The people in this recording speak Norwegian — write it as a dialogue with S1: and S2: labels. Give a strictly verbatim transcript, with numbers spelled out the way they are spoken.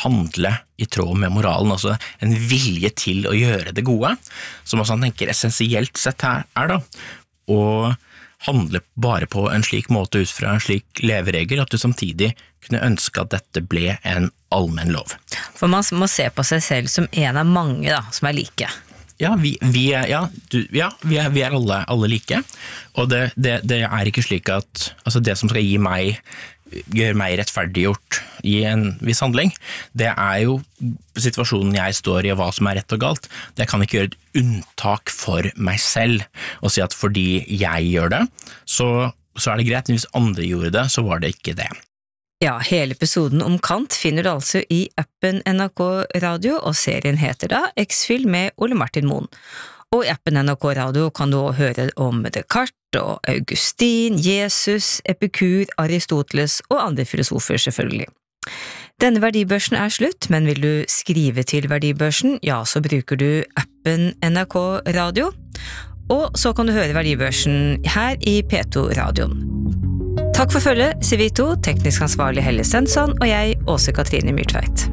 S1: handle i tråd med moralen, altså en vilje til å gjøre det gode, som også han tenker essensielt sett her er da, å handle bare på en slik måte ut fra en slik leveregel, at du samtidig kunne ønske at dette ble en allmenn lov.
S2: For man må se på seg selv som en av mange da, som er like.
S1: Ja, vi, vi, er, ja, du, ja, vi, er, vi er alle, alle like, og det, det, det er ikke slik at altså det som skal gi meg gjør meg rettferdiggjort i en viss handling, det er jo situasjonen jeg står i og hva som er rett og galt. Det kan ikke gjøre et unntak for meg selv og si at fordi jeg gjør det, så, så er det greit, men hvis andre gjorde det, så var det ikke det.
S2: Ja, hele episoden om Kant finner du altså i appen N R K Radio, og serien heter da X-Fil med Ole Martin Moen. Og i appen N R K Radio kan du også høre om Descartes og Augustin, Jesus, Epikur, Aristoteles og andre filosofer selvfølgelig. Denne verdibørsen er slutt, men vil du skrive til verdibørsen, ja, så bruker du appen N R K Radio, og så kan du høre verdibørsen her i P to-radioen. Takk for følget, sier vi to, teknisk ansvarlig Helle Stensson, og jeg, Åse Katrine Myrtveit.